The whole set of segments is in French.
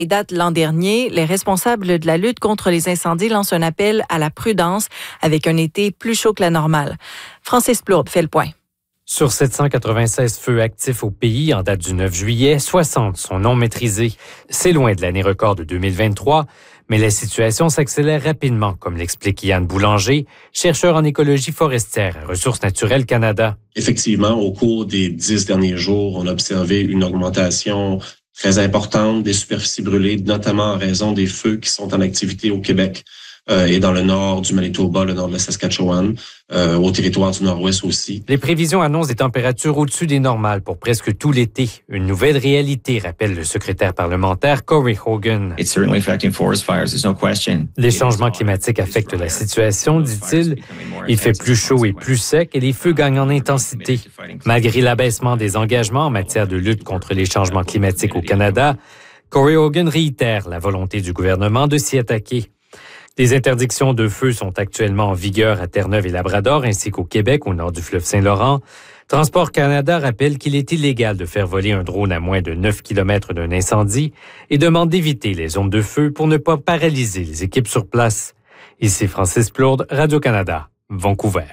Et date l'an dernier, les responsables de la lutte contre les incendies lancent un appel à la prudence avec un été plus chaud que la normale. Francis Plourde fait le point. Sur 796 feux actifs au pays en date du 9 juillet, 60 sont non maîtrisés. C'est loin de l'année record de 2023, mais la situation s'accélère rapidement, comme l'explique Yann Boulanger, chercheur en écologie forestière à Ressources naturelles Canada. Effectivement, au cours des 10 derniers jours, on a observé une augmentation très importante des superficies brûlées, notamment en raison des feux qui sont en activité au Québec et dans le nord du Manitoba, le nord de la Saskatchewan, au territoire du Nord-Ouest aussi. Les prévisions annoncent des températures au-dessus des normales pour presque tout l'été. Une nouvelle réalité, rappelle le secrétaire parlementaire Corey Hogan. Les changements climatiques affectent la situation, dit-il. Il fait plus chaud et plus sec et les feux gagnent en intensité. Malgré l'abaissement des engagements en matière de lutte contre les changements climatiques au Canada, Corey Hogan réitère la volonté du gouvernement de s'y attaquer. Des interdictions de feu sont actuellement en vigueur à Terre-Neuve et Labrador, ainsi qu'au Québec, au nord du fleuve Saint-Laurent. Transport Canada rappelle qu'il est illégal de faire voler un drone à moins de 9 km d'un incendie et demande d'éviter les zones de feu pour ne pas paralyser les équipes sur place. Ici Francis Plourde, Radio-Canada, Vancouver.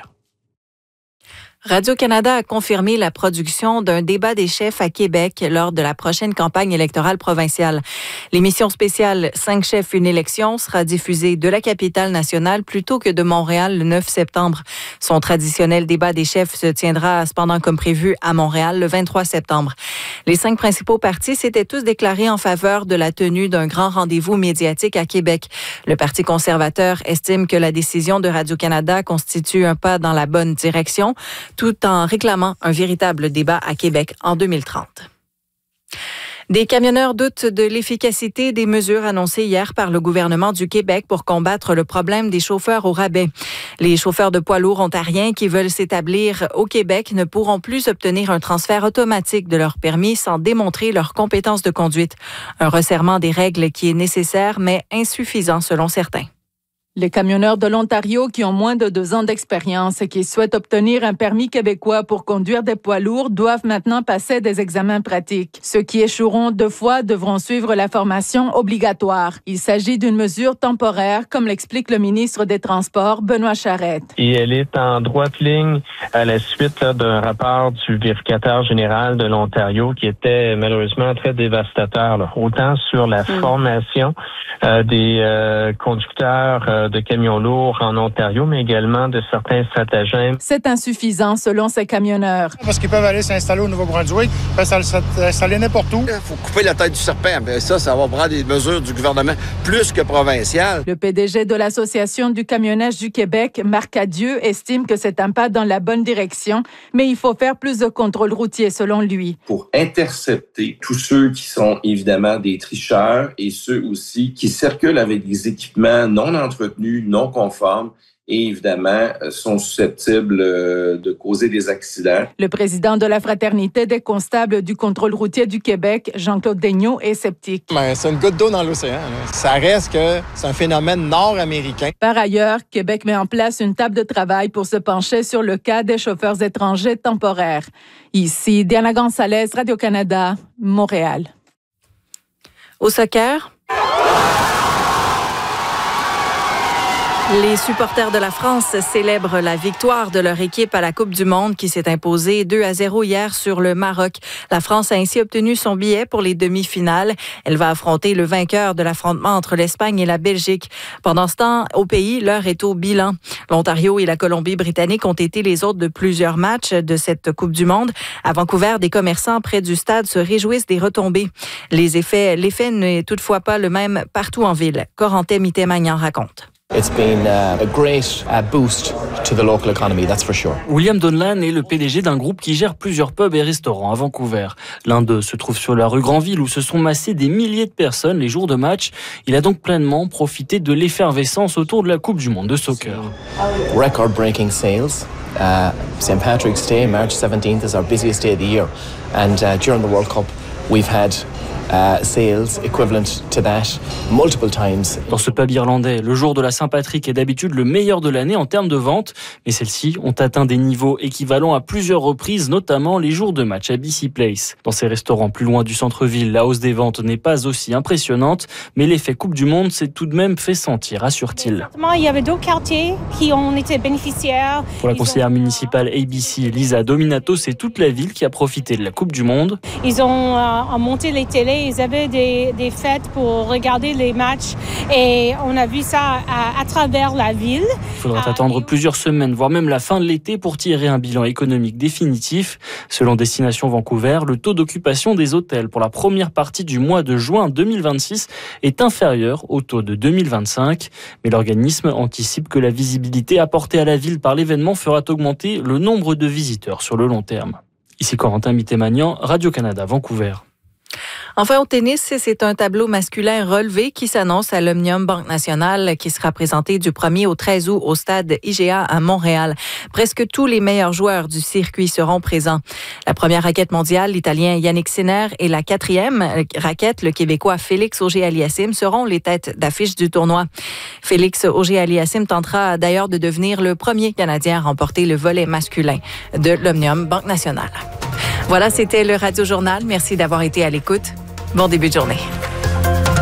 Radio-Canada a confirmé la production d'un débat des chefs à Québec lors de la prochaine campagne électorale provinciale. L'émission spéciale 5 chefs, une élection sera diffusée de la capitale nationale plutôt que de Montréal le 9 septembre. Son traditionnel débat des chefs se tiendra cependant comme prévu à Montréal le 23 septembre. Les 5 principaux partis s'étaient tous déclarés en faveur de la tenue d'un grand rendez-vous médiatique à Québec. Le Parti conservateur estime que la décision de Radio-Canada constitue un pas dans la bonne direction, tout en réclamant un véritable débat à Québec en 2030. Des camionneurs doutent de l'efficacité des mesures annoncées hier par le gouvernement du Québec pour combattre le problème des chauffeurs au rabais. Les chauffeurs de poids lourds ontariens qui veulent s'établir au Québec ne pourront plus obtenir un transfert automatique de leur permis sans démontrer leurs compétences de conduite. Un resserrement des règles qui est nécessaire mais insuffisant selon certains. Les camionneurs de l'Ontario qui ont moins de 2 ans d'expérience et qui souhaitent obtenir un permis québécois pour conduire des poids lourds doivent maintenant passer des examens pratiques. Ceux qui échoueront 2 fois devront suivre la formation obligatoire. Il s'agit d'une mesure temporaire, comme l'explique le ministre des Transports, Benoît Charette. Et elle est en droite ligne à la suite d'un rapport du vérificateur général de l'Ontario qui était malheureusement très dévastateur, autant sur la formation des conducteurs de camions lourds en Ontario, mais également de certains stratagèmes. C'est insuffisant selon ces camionneurs. Parce qu'ils peuvent aller s'installer au Nouveau-Brunswick, ils peuvent s'installer n'importe où. Il faut couper la tête du serpent. Mais ça va prendre des mesures du gouvernement plus que provinciales. Le PDG de l'Association du camionnage du Québec, Marc Cadieux, estime que c'est un pas dans la bonne direction, mais il faut faire plus de contrôles routiers selon lui. Pour intercepter tous ceux qui sont évidemment des tricheurs et ceux aussi qui circulent avec des équipements non entretenus, non conformes et évidemment sont susceptibles de causer des accidents. Le président de la Fraternité des constables du contrôle routier du Québec, Jean-Claude Daigneault, est sceptique. C'est une goutte d'eau dans l'océan. Ça reste que c'est un phénomène nord-américain. Par ailleurs, Québec met en place une table de travail pour se pencher sur le cas des chauffeurs étrangers temporaires. Ici, Diana Gonzalez, Radio-Canada, Montréal. Au soccer, les supporters de la France célèbrent la victoire de leur équipe à la Coupe du Monde qui s'est imposée 2-0 hier sur le Maroc. La France a ainsi obtenu son billet pour les demi-finales. Elle va affronter le vainqueur de l'affrontement entre l'Espagne et la Belgique. Pendant ce temps, au pays, l'heure est au bilan. L'Ontario et la Colombie-Britannique ont été les hôtes de plusieurs matchs de cette Coupe du Monde. À Vancouver, des commerçants près du stade se réjouissent des retombées. L'effet n'est toutefois pas le même partout en ville. Corentin Mitté-Magnan raconte. It's been a great boost to the local economy, that's for sure. William Donlan est le PDG d'un groupe qui gère plusieurs pubs et restaurants à Vancouver. L'un d'eux se trouve sur la rue Granville où se sont massés des milliers de personnes les jours de match. Il a donc pleinement profité de l'effervescence autour de la Coupe du Monde de soccer. Record-breaking sales. St. Patrick's Day, March 17th, is our busiest day of the year. And during the World Cup, we've had sales equivalent to that multiple times. Dans ce pub irlandais, le jour de la Saint-Patrick est d'habitude le meilleur de l'année en termes de vente, mais celles-ci ont atteint des niveaux équivalents à plusieurs reprises, notamment les jours de match à BC Place. Dans ces restaurants plus loin du centre-ville, la hausse des ventes n'est pas aussi impressionnante, mais l'effet Coupe du Monde s'est tout de même fait sentir, assure-t-il. Il y avait d'autres quartiers qui ont été bénéficiaires. Pour la conseillère municipale ABC, Lisa Dominato, c'est toute la ville qui a profité de la Coupe du Monde. Ils ont monté les télés, ils avaient des fêtes pour regarder les matchs et on a vu ça à travers la ville. Il faudra attendre plusieurs semaines, voire même la fin de l'été pour tirer un bilan économique définitif. Selon Destination Vancouver, le taux d'occupation des hôtels pour la première partie du mois de juin 2026 est inférieur au taux de 2025. Mais l'organisme anticipe que la visibilité apportée à la ville par l'événement fera augmenter le nombre de visiteurs sur le long terme. Ici Corentin Mitté-Magnan, Radio-Canada, Vancouver. Enfin, au tennis, c'est un tableau masculin relevé qui s'annonce à l'Omnium Banque Nationale qui sera présenté du 1er au 13 août au stade IGA à Montréal. Presque tous les meilleurs joueurs du circuit seront présents. La première raquette mondiale, l'Italien Yannick Sinner, et la quatrième raquette, le Québécois Félix Auger-Aliassime, seront les têtes d'affiche du tournoi. Félix Auger-Aliassime tentera d'ailleurs de devenir le premier Canadien à remporter le volet masculin de l'Omnium Banque Nationale. Voilà, c'était le Radio Journal. Merci d'avoir été à l'écoute. Bon début de journée.